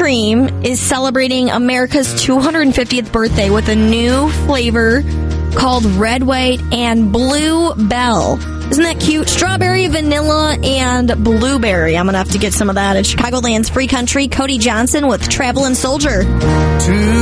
Cream is celebrating America's 250th birthday with a new flavor called Red, White, and Blue Bell. Isn't that cute? Strawberry, vanilla, and blueberry. I'm going to have to get some of that at Chicagoland's Free Country. Cody Johnson with Travelin' Soldier.